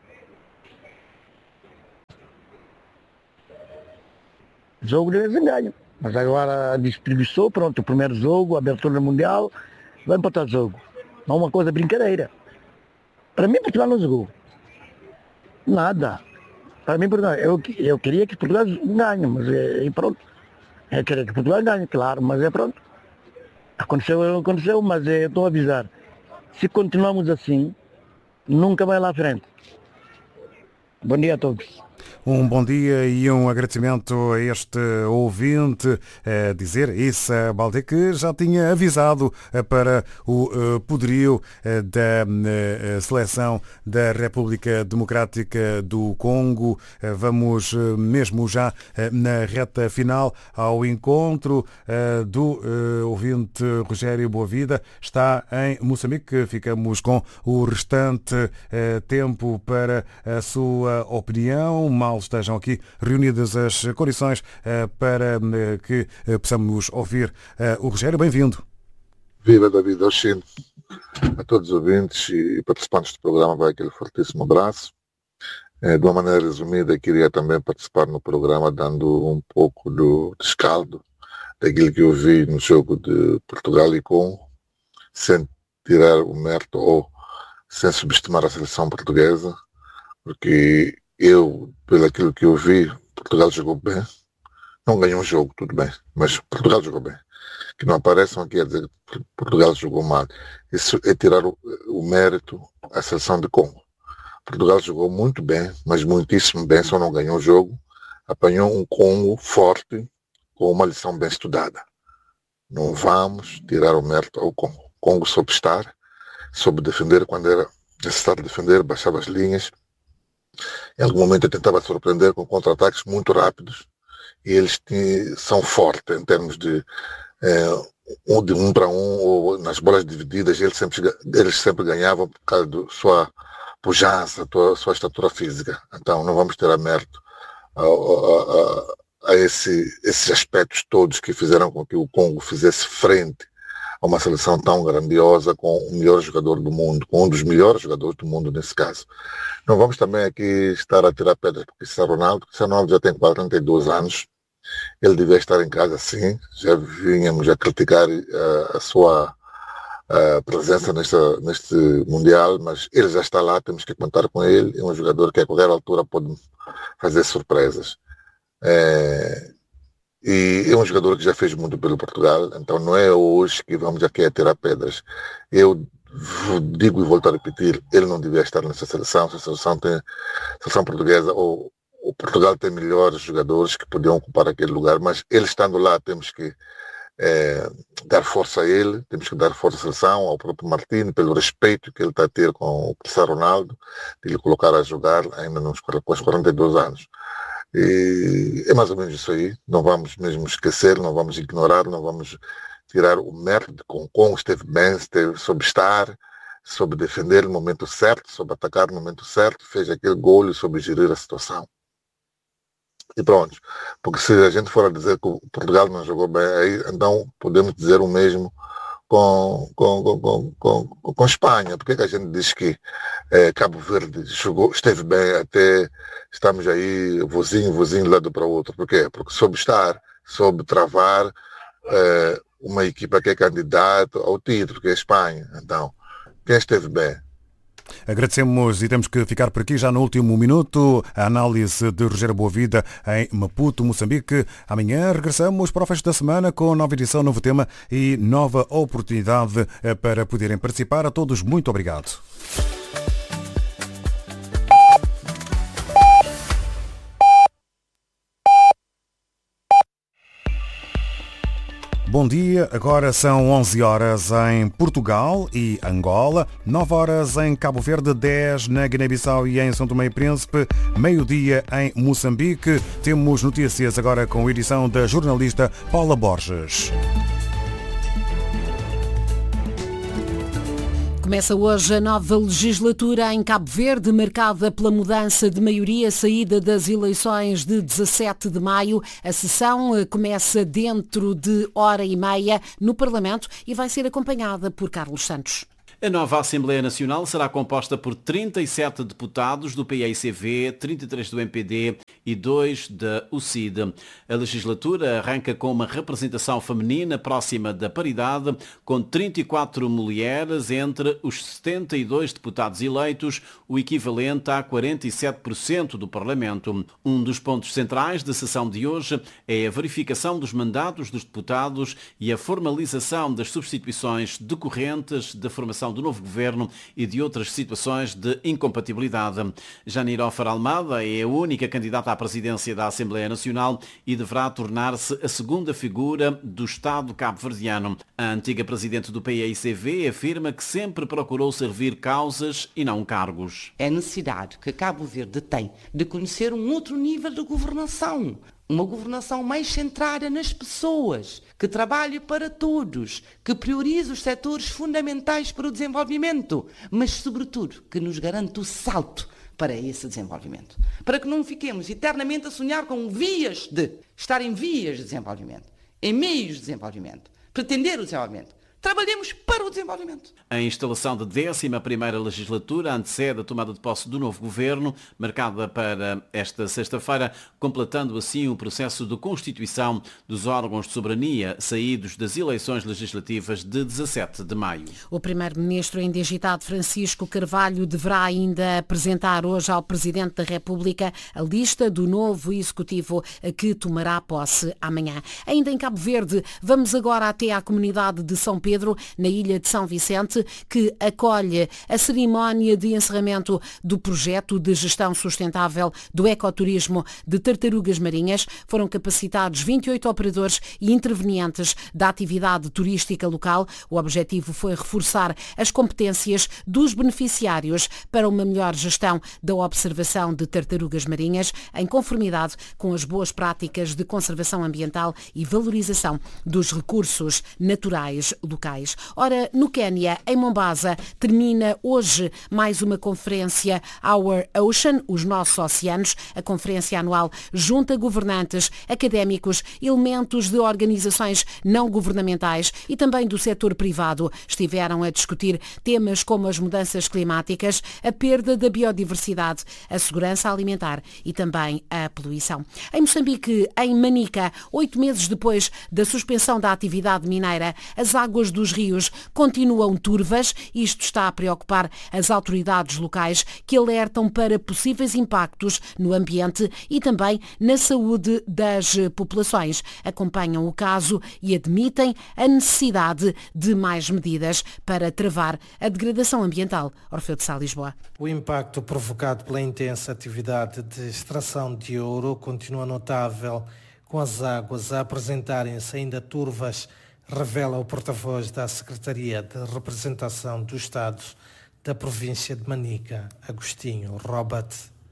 O jogo deveria ser ganho. Mas agora distribuição, pronto, o primeiro jogo, a abertura mundial, vai empatar o jogo. Não é uma coisa brincadeira. Para mim, Portugal não jogou. Nada. Para mim, Portugal, eu queria que Portugal ganhe, mas pronto. Eu queria que Portugal ganhe, claro, mas pronto. Aconteceu, mas eu estou a avisar. Se continuarmos assim, nunca vai lá à frente. Bom dia a todos. Um bom dia e um agradecimento a este ouvinte, dizer Issa Baldé, que já tinha avisado para o poderio da seleção da República Democrática do Congo. Vamos mesmo já na reta final ao encontro do ouvinte Rogério Boavida. Está em Moçambique. Ficamos com o restante tempo para a sua opinião. Mal estejam aqui reunidas as condições para que possamos ouvir o Rogério. Bem-vindo. Viva David Oxino. A todos os ouvintes e participantes do programa vai aquele fortíssimo abraço. De uma maneira resumida, queria também participar no programa dando um pouco do descaldo daquilo que eu vi no jogo de Portugal e Congo, sem tirar o mérito ou sem subestimar a seleção portuguesa, porque pelo aquilo que eu vi, Portugal jogou bem. Não ganhou um jogo, tudo bem, mas Portugal jogou bem. Que não apareçam aqui a dizer que Portugal jogou mal. Isso é tirar o mérito à seleção de Congo. Portugal jogou muito bem, mas muitíssimo bem, só não ganhou o jogo. Apanhou um Congo forte, com uma lição bem estudada. Não vamos tirar o mérito ao Congo. O Congo soube estar, soube defender quando era necessário defender, baixava as linhas. Em algum momento eu tentava surpreender com contra-ataques muito rápidos e eles são fortes em termos de um para um ou nas bolas divididas, eles sempre ganhavam por causa da sua pujança, sua estatura física. Então não vamos ter a mérito a esses aspectos todos que fizeram com que o Congo fizesse frente a uma seleção tão grandiosa com o melhor jogador do mundo, com um dos melhores jogadores do mundo nesse caso. Não vamos também aqui estar a tirar pedras para Cristiano Ronaldo. Cristiano Ronaldo já tem 42 anos, ele devia estar em casa sim, já vínhamos a criticar a sua presença neste Mundial, mas ele já está lá, temos que contar com ele, é um jogador que a qualquer altura pode fazer surpresas. E é um jogador que já fez muito pelo Portugal, então não é hoje que vamos aqui a tirar pedras. Eu digo e volto a repetir, ele não devia estar nessa seleção. Se a seleção portuguesa, ou Portugal tem melhores jogadores que podiam ocupar aquele lugar, mas ele estando lá temos que dar força a ele, temos que dar força à seleção, ao próprio Martino, pelo respeito que ele está a ter com o Cristiano Ronaldo, de lhe colocar a jogar ainda com os 42 anos. E é mais ou menos isso aí, não vamos mesmo esquecer, não vamos ignorar, não vamos tirar o mérito de que o Congo esteve bem, soube estar, soube defender no momento certo, soube atacar no momento certo, fez aquele golo e soube gerir a situação. E pronto, porque se a gente for a dizer que o Portugal não jogou bem, aí, então podemos dizer o mesmo com Espanha. Por que a gente diz que Cabo Verde esteve bem, até estamos aí vozinho de um lado para o outro? Por quê? Porque soube estar, soube travar uma equipa que é candidata ao título, que é a Espanha. Então, quem esteve bem? Agradecemos e temos que ficar por aqui já no último minuto. A análise de Rogério Boavida em Maputo, Moçambique. Amanhã regressamos para o fecho da semana com nova edição, novo tema e nova oportunidade para poderem participar. A todos, muito obrigado. Bom dia, agora são 11 horas em Portugal e Angola, 9 horas em Cabo Verde, 10 na Guiné-Bissau e em São Tomé e Príncipe, meio-dia em Moçambique. Temos notícias agora com a edição da jornalista Paula Borges. Começa hoje a nova legislatura em Cabo Verde, marcada pela mudança de maioria saída das eleições de 17 de maio. A sessão começa dentro de hora e meia no Parlamento e vai ser acompanhada por Carlos Santos. A nova Assembleia Nacional será composta por 37 deputados do PAICV, 33 do MPD e 2 da UCID. A legislatura arranca com uma representação feminina próxima da paridade, com 34 mulheres entre os 72 deputados eleitos, o equivalente a 47% do Parlamento. Um dos pontos centrais da sessão de hoje é a verificação dos mandatos dos deputados e a formalização das substituições decorrentes da formação do novo governo e de outras situações de incompatibilidade. Janirofer Almada é a única candidata à presidência da Assembleia Nacional e deverá tornar-se a segunda figura do Estado cabo-verdiano. A antiga presidente do PAICV afirma que sempre procurou servir causas e não cargos. É a necessidade que Cabo Verde tem de conhecer um outro nível de governação. Uma governação mais centrada nas pessoas, que trabalhe para todos, que priorize os setores fundamentais para o desenvolvimento, mas, sobretudo, que nos garante o salto para esse desenvolvimento. Para que não fiquemos eternamente a sonhar com vias de estar em vias de desenvolvimento, em meios de desenvolvimento, pretender o desenvolvimento. Trabalhemos para o desenvolvimento. A instalação da 11ª legislatura antecede a tomada de posse do novo governo, marcada para esta sexta-feira, completando assim o processo de constituição dos órgãos de soberania saídos das eleições legislativas de 17 de maio. O primeiro-ministro indigitado Francisco Carvalho deverá ainda apresentar hoje ao Presidente da República a lista do novo executivo que tomará posse amanhã. Ainda em Cabo Verde, vamos agora até à comunidade de São Pedro, na ilha de São Vicente, que acolhe a cerimónia de encerramento do projeto de gestão sustentável do ecoturismo de tartarugas marinhas. Foram capacitados 28 operadores e intervenientes da atividade turística local. O objetivo foi reforçar as competências dos beneficiários para uma melhor gestão da observação de tartarugas marinhas, em conformidade com as boas práticas de conservação ambiental e valorização dos recursos naturais locais. Ora, no Quénia, em Mombasa, termina hoje mais uma conferência Our Ocean, os nossos oceanos. A conferência anual junta governantes, académicos, elementos de organizações não governamentais e também do setor privado. Estiveram a discutir temas como as mudanças climáticas, a perda da biodiversidade, a segurança alimentar e também a poluição. Em Moçambique, em Manica, 8 meses depois da suspensão da atividade mineira, as águas dos rios continuam turvas. Isto está a preocupar as autoridades locais, que alertam para possíveis impactos no ambiente e também na saúde das populações. Acompanham o caso e admitem a necessidade de mais medidas para travar a degradação ambiental. Orfeu de Sá, Lisboa. O impacto provocado pela intensa atividade de extração de ouro continua notável, com as águas a apresentarem-se ainda turvas, revela o porta-voz da Secretaria de Representação do Estado da província de Manica, Agostinho Robert.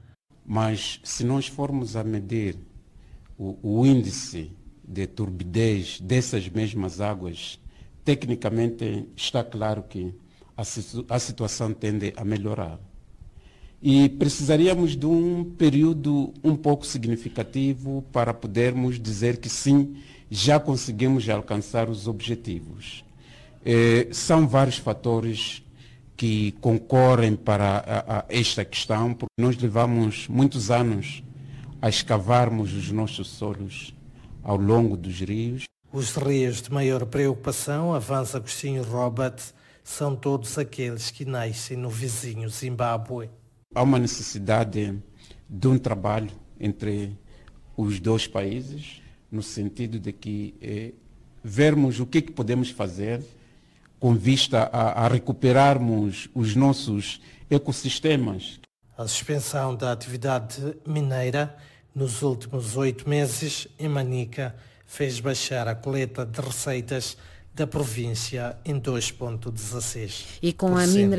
Mas se nós formos a medir o índice de turbidez dessas mesmas águas, tecnicamente está claro que a situação tende a melhorar. E precisaríamos de um período um pouco significativo para podermos dizer que sim, já conseguimos alcançar os objetivos. São vários fatores que concorrem para esta questão, porque nós levamos muitos anos a escavarmos os nossos solos ao longo dos rios. Os rios de maior preocupação, avança Agostinho Robert, são todos aqueles que nascem no vizinho Zimbábue. Há uma necessidade de um trabalho entre os dois países, no sentido de que vermos o que podemos fazer com vista a recuperarmos os nossos ecossistemas. A suspensão da atividade mineira nos últimos 8 meses em Manica fez baixar a coleta de receitas da província em 2,16%. E com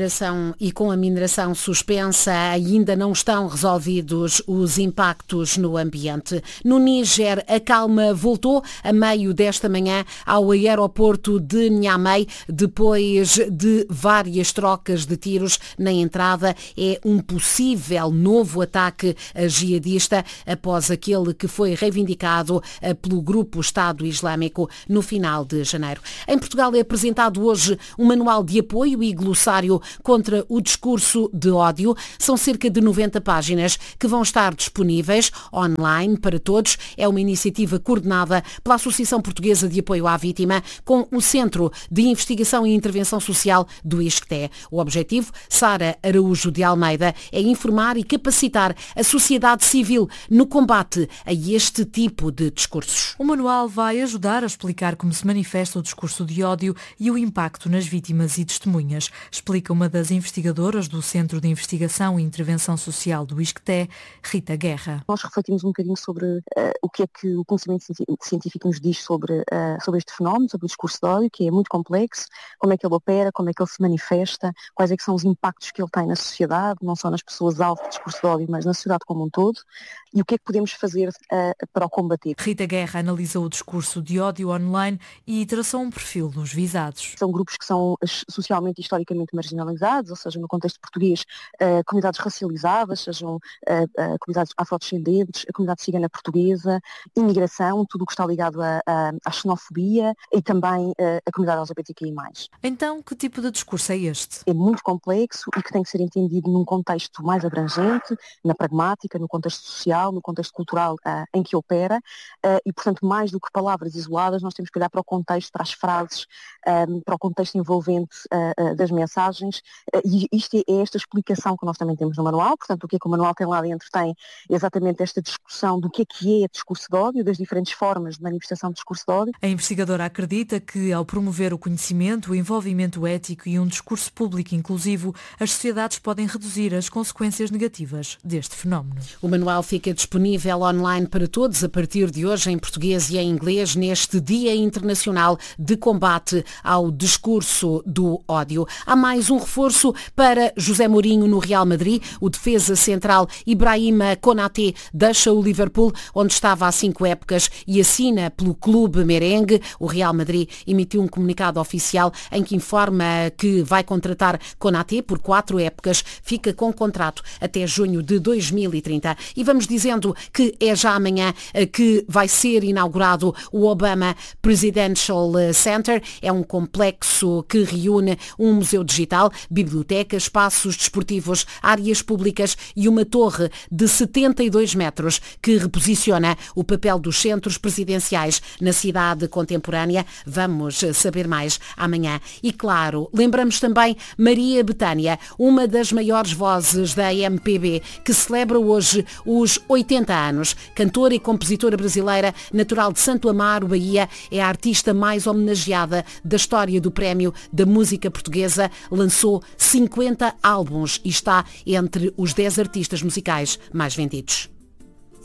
a mineração suspensa, ainda não estão resolvidos os impactos no ambiente. No Níger, a calma voltou a meio desta manhã ao aeroporto de Niamey, depois de várias trocas de tiros na entrada. É um possível novo ataque jihadista após aquele que foi reivindicado pelo grupo Estado Islâmico no final de janeiro. Em Portugal é apresentado hoje um manual de apoio e glossário contra o discurso de ódio. São cerca de 90 páginas que vão estar disponíveis online para todos. É uma iniciativa coordenada pela Associação Portuguesa de Apoio à Vítima com o Centro de Investigação e Intervenção Social do ISCTE. O objetivo, Sara Araújo de Almeida, é informar e capacitar a sociedade civil no combate a este tipo de discursos. O manual vai ajudar a explicar como se manifesta o discurso de ódio e o impacto nas vítimas e testemunhas, explica uma das investigadoras do Centro de Investigação e Intervenção Social do ISCTE, Rita Guerra. Nós refletimos um bocadinho sobre o que é que o conhecimento científico nos diz sobre este fenómeno, sobre o discurso de ódio, que é muito complexo, como é que ele opera, como é que ele se manifesta, quais é que são os impactos que ele tem na sociedade, não só nas pessoas alvo do discurso de ódio, mas na sociedade como um todo, e o que é que podemos fazer para o combater. Rita Guerra analisou o discurso de ódio online e traçou um perfil dos visados. São grupos que são socialmente e historicamente marginalizados, ou seja, no contexto português, comunidades racializadas, sejam comunidades afrodescendentes, a comunidade cigana portuguesa, imigração, tudo o que está ligado à xenofobia e também a comunidade LGBTQI+. Então, que tipo de discurso é este? É muito complexo e que tem que ser entendido num contexto mais abrangente, na pragmática, no contexto social, no contexto cultural em que opera e, portanto, mais do que palavras isoladas, nós temos que olhar para o contexto, para as frases, para o contexto envolvente das mensagens e isto é esta explicação que nós também temos no manual. Portanto, o que é que o manual tem lá dentro tem exatamente esta discussão do que é discurso de ódio, das diferentes formas de manifestação de discurso de ódio. A investigadora acredita que, ao promover o conhecimento, o envolvimento ético e um discurso público inclusivo, as sociedades podem reduzir as consequências negativas deste fenómeno. O manual fica disponível online para todos a partir de hoje em português e em inglês neste Dia Internacional de Combate ao Discurso do Ódio. Há mais um reforço para José Mourinho no Real Madrid. O defesa central Ibrahima Konaté deixa o Liverpool, onde estava há 5 épocas, e assina pelo clube merengue. O Real Madrid emitiu um comunicado oficial em que informa que vai contratar Konaté por 4 épocas, fica com contrato até junho de 2030. E vamos dizendo que é já amanhã que vai ser inaugurado o Obama Presidential Center. É um complexo que reúne um museu digital, biblioteca, espaços desportivos, áreas públicas e uma torre de 72 metros que reposiciona o papel dos centros presidenciais na cidade contemporânea. Vamos saber mais amanhã. E claro, lembramos também Maria Bethânia, uma das maiores vozes da MPB, que celebra hoje os 80 anos. Cantora e compositora brasileira, natural de Santo Amaro, Bahia, é a artista mais homenageada da história do Prémio da Música Portuguesa. Lançou 50 álbuns e está entre os 10 artistas musicais mais vendidos.